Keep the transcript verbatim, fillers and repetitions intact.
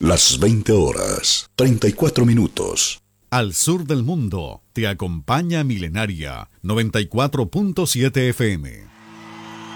Las veinte horas, treinta y cuatro minutos. Al sur del mundo te acompaña Milenaria noventa y cuatro punto siete F M.